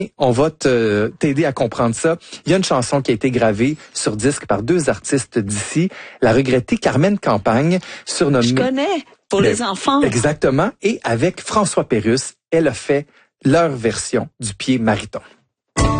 On va t'aider à comprendre ça. Il y a une chanson qui a été gravée sur disque par 2 artistes d'ici, la regrettée Carmen Campagne, surnommée... Je connais, pour les enfants. Exactement. Et avec François Pérusse, elle a fait leur version du Pied Mariton.